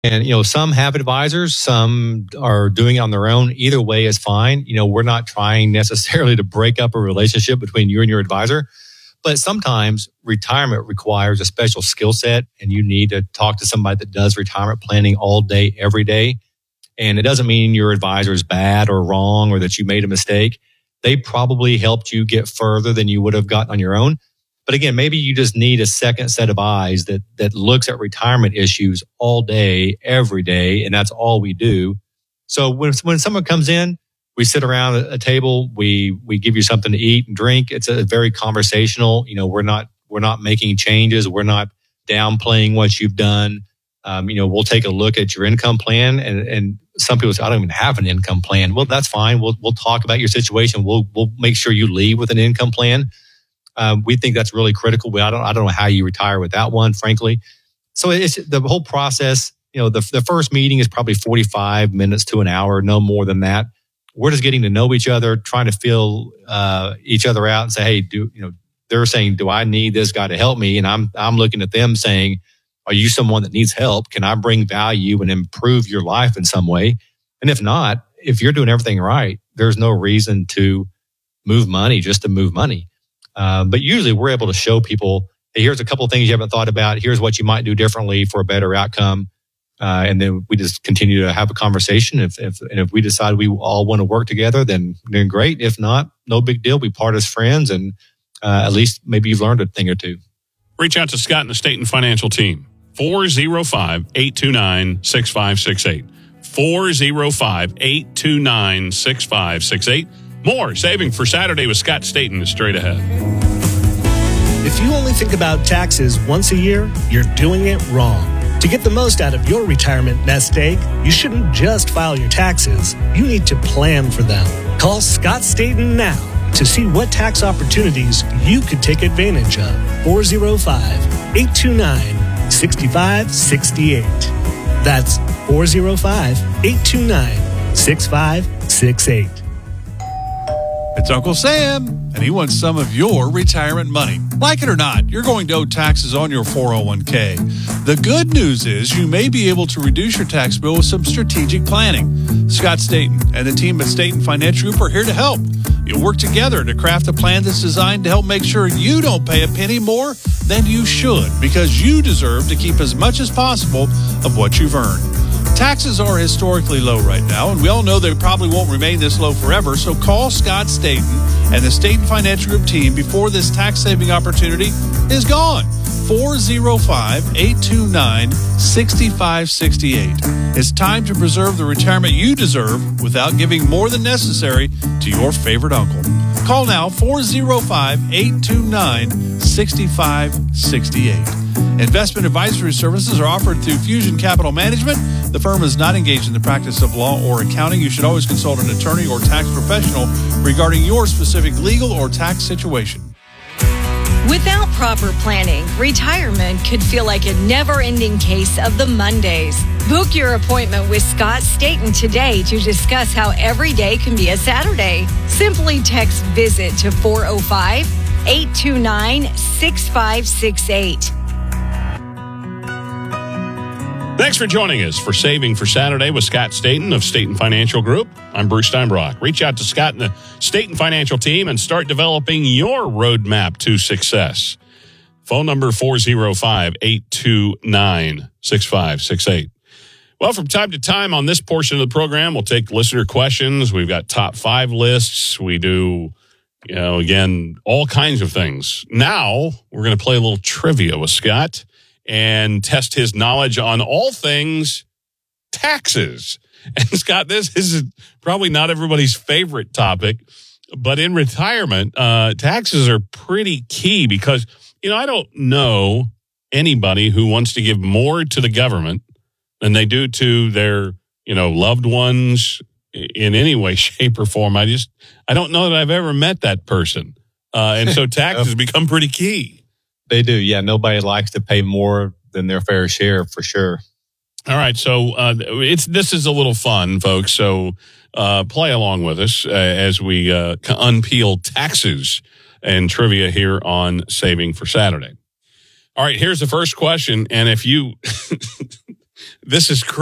And, some have advisors, some are doing it on their own. Either way is fine. We're not trying necessarily to break up a relationship between you and your advisor. But sometimes retirement requires a special skill set, and you need to talk to somebody that does retirement planning all day, every day. And it doesn't mean your advisor is bad or wrong or that you made a mistake. They probably helped you get further than you would have gotten on your own. But again, maybe you just need a second set of eyes that looks at retirement issues all day, every day, and that's all we do. So when someone comes in, we sit around a table, we give you something to eat and drink. It's a very conversational. We're not making changes. We're not downplaying what you've done. We'll take a look at your income plan, and some people say, I don't even have an income plan. Well, that's fine. We'll talk about your situation. We'll make sure you leave with an income plan. We think that's really critical. I don't know how you retire without one, frankly. So it's the whole process. The first meeting is probably 45 minutes to an hour, no more than that. We're just getting to know each other, trying to feel each other out and say, hey, they're saying, do I need this guy to help me? And I'm looking at them saying, are you someone that needs help? Can I bring value and improve your life in some way? And if not, if you're doing everything right, there's no reason to move money just to move money. But usually we're able to show people, hey, here's a couple of things you haven't thought about. Here's what you might do differently for a better outcome. And then we just continue to have a conversation. If we decide we all want to work together, then great. If not, no big deal. We part as friends, and at least maybe you've learned a thing or two. Reach out to Scott and the Staten Financial team. 405-829-6568. 405-829-6568. More Saving for Saturday with Scott Staten is straight ahead. If you only think about taxes once a year, you're doing it wrong. To get the most out of your retirement nest egg, you shouldn't just file your taxes. You need to plan for them. Call Scott Staten now to see what tax opportunities you could take advantage of. 405-829-6568. That's 405-829-6568. It's Uncle Sam, and he wants some of your retirement money. Like it or not, you're going to owe taxes on your 401k. The good news is you may be able to reduce your tax bill with some strategic planning. Scott Staten and the team at Staten Financial Group are here to help. You'll work together to craft a plan that's designed to help make sure you don't pay a penny more than you should, because you deserve to keep as much as possible of what you've earned. Taxes are historically low right now, and we all know they probably won't remain this low forever, so call Scott Staten and the Staten Financial Group team before this tax-saving opportunity is gone. 405-829-6568. It's time to preserve the retirement you deserve without giving more than necessary to your favorite uncle. Call now, 405-829-6568. Investment advisory services are offered through Fusion Capital Management. The firm is not engaged in the practice of law or accounting. You should always consult an attorney or tax professional regarding your specific legal or tax situation. Without proper planning, retirement could feel like a never-ending case of the Mondays. Book your appointment with Scott Staten today to discuss how every day can be a Saturday. Simply text VISIT to 405-829-6568. Thanks for joining us for Saving for Saturday with Scott Staten of Staten Financial Group. I'm Bruce Steinbrock. Reach out to Scott and the Staten Financial team and start developing your roadmap to success. Phone number 405-829-6568. Well, from time to time on this portion of the program, we'll take listener questions. We've got top 5 lists. We do, again, all kinds of things. Now, we're going to play a little trivia with Scott and test his knowledge on all things taxes. And Scott, this is probably not everybody's favorite topic, but in retirement, taxes are pretty key because, I don't know anybody who wants to give more to the government than they do to their, loved ones in any way, shape, or form. I don't know that I've ever met that person. And so taxes become pretty key. They do. Yeah. Nobody likes to pay more than their fair share, for sure. All right. So this is a little fun, folks. So play along with us as we unpeel taxes and trivia here on Saving for Saturday. All right. Here's the first question. And if you This is crazy.